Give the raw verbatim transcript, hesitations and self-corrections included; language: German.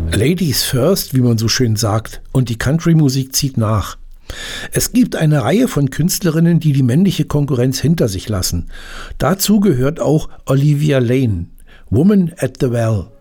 Ladies first, wie man so schön sagt, und die Country-Musik zieht nach. Es gibt eine Reihe von Künstlerinnen, die die männliche Konkurrenz hinter sich lassen. Dazu gehört auch Olivia Lane, Woman at the Well.